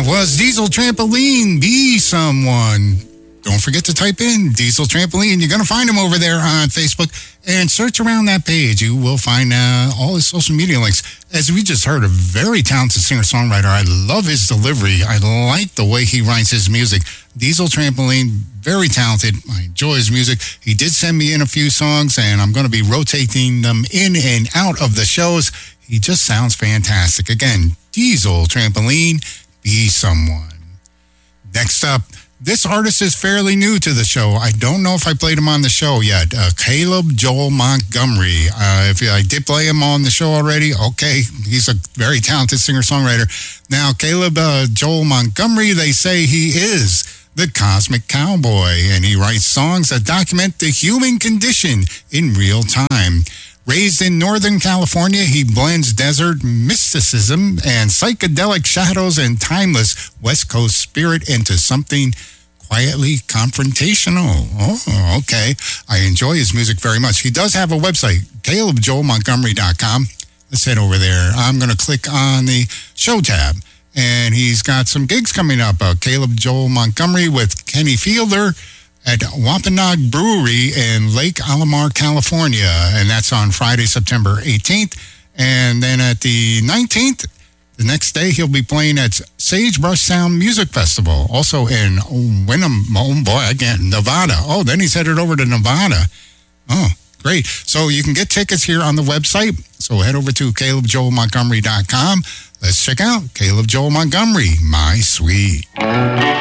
That was Diesel Trampoline, Be Someone. Don't forget to type in Diesel Trampoline. You're going to find him over there on Facebook and search around that page. You will find all his social media links. As we just heard, a very talented singer-songwriter. I love his delivery. I like the way he writes his music. Diesel Trampoline, very talented. I enjoy his music. He did send me in a few songs, and I'm going to be rotating them in and out of the shows. He just sounds fantastic. Again, Diesel Trampoline, Be Someone. Next up, this artist is fairly new to the show. I don't know if I played him on the show yet. Caleb Joel Montgomery. If I did play him on the show already, okay. He's a very talented singer-songwriter. Now, Caleb Joel Montgomery, they say he is the Cosmic Cowboy, and he writes songs that document the human condition in real time. Raised in Northern California, he blends desert mysticism and psychedelic shadows and timeless West Coast spirit into something quietly confrontational. Oh, okay. I enjoy his music very much. He does have a website, CalebJoelMontgomery.com. Let's head over there. I'm going to click on the show tab, and he's got some gigs coming up. Caleb Joel Montgomery with Kenny Fielder at Wampanoag Brewery in Lake Alamar, California. And that's on Friday, September 18th. And then at the 19th, the next day, he'll be playing at Sagebrush Sound Music Festival, also in Nevada. Oh, then he's headed over to Nevada. Oh, great. So you can get tickets here on the website. So head over to CalebJoelMontgomery.com. Let's check out Caleb Joel Montgomery, My Sweet.